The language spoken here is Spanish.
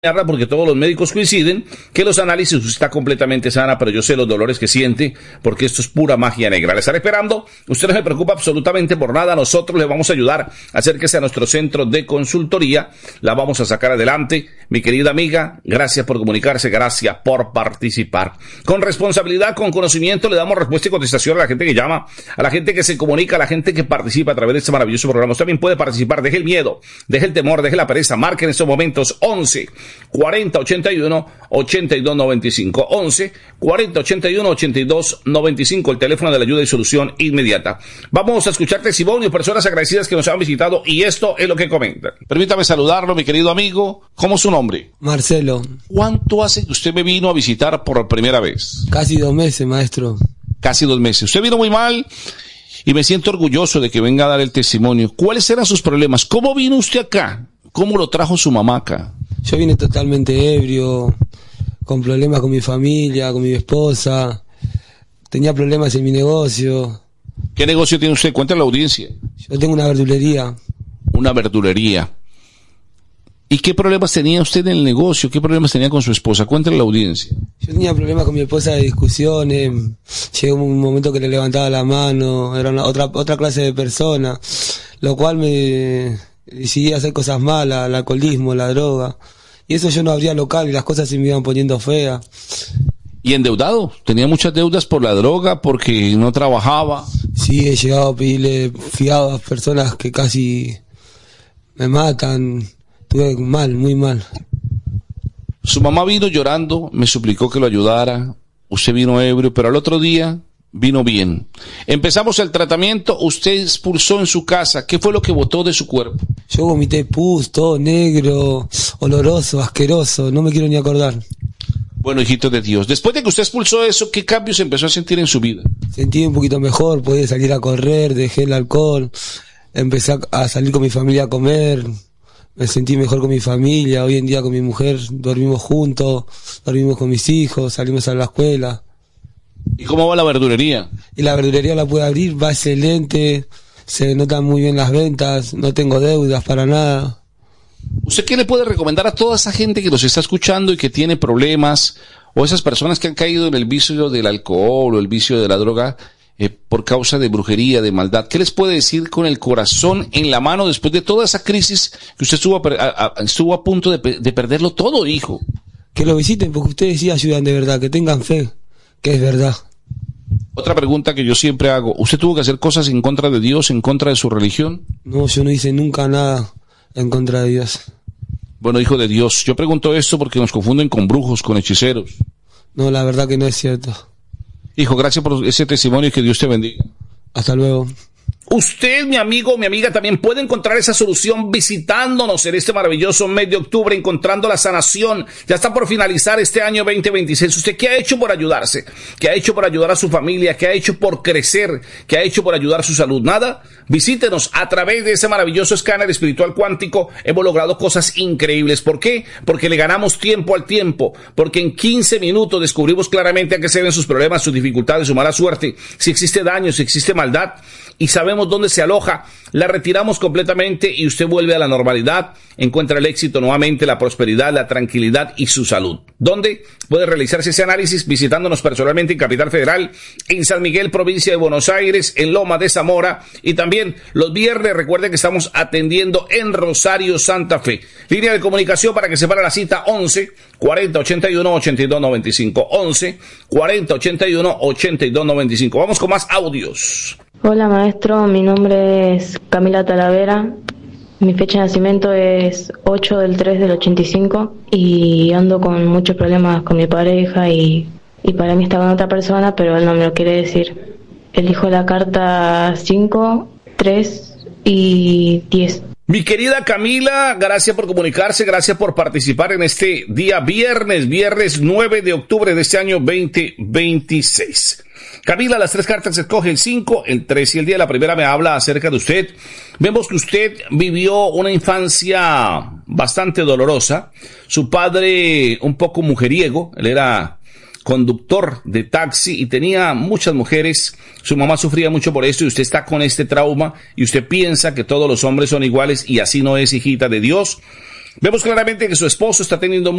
porque todos los médicos coinciden que los análisis usted está completamente sana, pero yo sé los dolores que siente porque esto es pura magia negra. Le estaré esperando, usted no se preocupa absolutamente por nada, nosotros le vamos a ayudar. Acérquese a nuestro centro de consultoría, la vamos a sacar adelante. Mi querida amiga, gracias por comunicarse, gracias por participar. Con responsabilidad, con conocimiento, le damos respuesta y contestación a la gente que llama, a la gente que se comunica, a la gente que participa a través de este maravilloso programa. Usted también puede participar, deje el miedo, deje el temor, deje la pereza, marque en estos momentos 11 40 81 82 95, 11 40 81 82 95, el teléfono de la ayuda y solución inmediata. Vamos a escuchar testimonios, personas agradecidas que nos han visitado, y esto es lo que comentan. Permítame saludarlo, mi querido amigo. ¿Cómo es su nombre? Marcelo. ¿Cuánto hace que usted me vino a visitar por primera vez? Casi 2 meses, maestro. Casi 2 meses. Usted vino muy mal y me siento orgulloso de que venga a dar el testimonio. ¿Cuáles eran sus problemas? ¿Cómo vino usted acá? ¿Cómo lo trajo su mamá acá? Yo vine totalmente ebrio, con problemas con mi familia, con mi esposa. Tenía problemas en mi negocio. ¿Qué negocio tiene usted? Cuéntale a la audiencia. Yo tengo una verdulería. Una verdulería. ¿Y qué problemas tenía usted en el negocio? ¿Qué problemas tenía con su esposa? Cuéntale a la audiencia. Yo tenía problemas con mi esposa de discusiones. Llegó un momento que le levantaba la mano. Era otra clase de persona. Lo cual me decidí hacer cosas malas, el alcoholismo, la droga. Y eso yo no abría local y las cosas se me iban poniendo feas. ¿Y endeudado? ¿Tenía muchas deudas por la droga, porque no trabajaba? Sí, he llegado a pedirle fiado a personas que casi me matan. Estuve mal, muy mal. Su mamá vino llorando, me suplicó que lo ayudara. Usted vino ebrio, pero al otro día vino bien. Empezamos el tratamiento, usted expulsó en su casa. ¿Qué fue lo que botó de su cuerpo? Yo vomité pus, todo negro, oloroso, asqueroso, no me quiero ni acordar. Bueno, hijito de Dios, después de que usted expulsó eso, ¿qué cambios empezó a sentir en su vida? Sentí un poquito mejor, podía salir a correr, dejé el alcohol, empecé a salir con mi familia a comer, me sentí mejor con mi familia. Hoy en día con mi mujer dormimos juntos, dormimos con mis hijos, salimos a la escuela. ¿Y cómo va la verdulería? Y la verdulería la pude abrir, va excelente, se notan muy bien las ventas, no tengo deudas para nada. ¿Usted qué le puede recomendar a toda esa gente que nos está escuchando y que tiene problemas, o esas personas que han caído en el vicio del alcohol o el vicio de la droga por causa de brujería, de maldad? ¿Qué les puede decir con el corazón en la mano después de toda esa crisis que usted estuvo a punto de perderlo todo, hijo? Que lo visiten, porque ustedes sí ayudan de verdad, que tengan fe, que es verdad. Otra pregunta que yo siempre hago, ¿usted tuvo que hacer cosas en contra de Dios, en contra de su religión? No, yo no hice nunca nada en contra de Dios. Bueno, hijo de Dios, yo pregunto esto porque nos confunden con brujos, con hechiceros. No, la verdad que no es cierto. Hijo, gracias por ese testimonio y que Dios te bendiga. Hasta luego. Usted, mi amigo, mi amiga, también puede encontrar esa solución visitándonos en este maravilloso mes de octubre, encontrando la sanación. Ya está por finalizar este año 2026. ¿Usted qué ha hecho por ayudarse? ¿Qué ha hecho por ayudar a su familia? ¿Qué ha hecho por crecer? ¿Qué ha hecho por ayudar a su salud? Nada. Visítenos a través de ese maravilloso escáner espiritual cuántico. Hemos logrado cosas increíbles. ¿Por qué? Porque le ganamos tiempo al tiempo. Porque en 15 minutos descubrimos claramente a qué se deben sus problemas, sus dificultades, su mala suerte. Si existe daño, si existe maldad. Y sabemos dónde se aloja, la retiramos completamente y usted vuelve a la normalidad, encuentra el éxito nuevamente, la prosperidad, la tranquilidad y su salud. ¿Dónde puede realizarse ese análisis? Visitándonos personalmente en Capital Federal, en San Miguel, provincia de Buenos Aires, en Loma de Zamora, y también los viernes, recuerden que estamos atendiendo en Rosario, Santa Fe. Línea de comunicación para que se para la cita 11 40 81 82 95, 11 40 81 82 95. Vamos con más audios. Hola maestro, mi nombre es Camila Talavera, mi fecha de nacimiento es 8/3/85 y ando con muchos problemas con mi pareja y para mí está con otra persona, pero él no me lo quiere decir. Elijo la carta 5, 3 y 10. Mi querida Camila, gracias por comunicarse, gracias por participar en este día viernes 9 de octubre de este año 2026. Camila, las 3 cartas se escoge el 5, el 3 y el 10. La primera me habla acerca de usted. Vemos que usted vivió una infancia bastante dolorosa. Su padre un poco mujeriego, él era conductor de taxi y tenía muchas mujeres. Su mamá sufría mucho por esto y usted está con este trauma y usted piensa que todos los hombres son iguales y así no es, hijita de Dios. Vemos claramente que su esposo está teniendo